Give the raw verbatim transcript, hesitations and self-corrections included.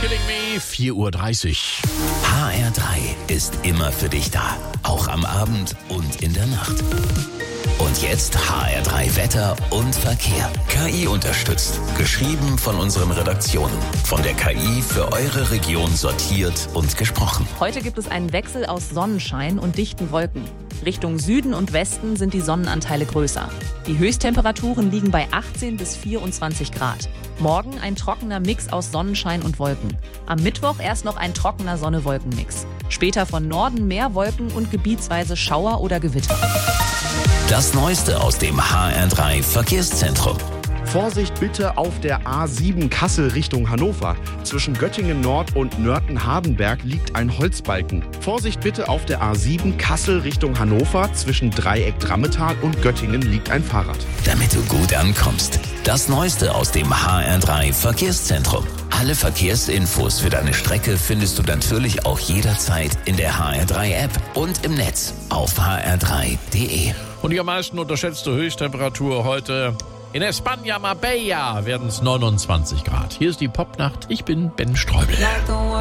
Killing Me, vier Uhr dreißig. H R drei ist immer für dich da, auch am Abend und in der Nacht. Und jetzt H R drei Wetter und Verkehr. K I unterstützt. Geschrieben von unseren Redaktionen. Von der K I für eure Region sortiert und gesprochen. Heute gibt es einen Wechsel aus Sonnenschein und dichten Wolken. Richtung Süden und Westen sind die Sonnenanteile größer. Die Höchsttemperaturen liegen bei achtzehn bis vierundzwanzig Grad. Morgen ein trockener Mix aus Sonnenschein und Wolken. Am Mittwoch erst noch ein trockener Sonne-Wolken-Mix. Später von Norden mehr Wolken und gebietsweise Schauer oder Gewitter. Das Neueste aus dem H R drei Verkehrszentrum. Vorsicht bitte auf der A sieben Kassel Richtung Hannover. Zwischen Göttingen Nord und Nörten-Hardenberg liegt ein Holzbalken. Vorsicht bitte auf der A sieben Kassel Richtung Hannover. Zwischen Dreieck Drammetal und Göttingen liegt ein Fahrrad. Damit du gut ankommst. Das Neueste aus dem H R drei Verkehrszentrum. Alle Verkehrsinfos für deine Strecke findest du natürlich auch jederzeit in der H R drei App und im Netz auf h r drei punkt d e. Und die am meisten unterschätzte Höchsttemperatur heute in España, Marbella, werden es neunundzwanzig Grad. Hier ist die Popnacht. Ich bin Ben Streubel.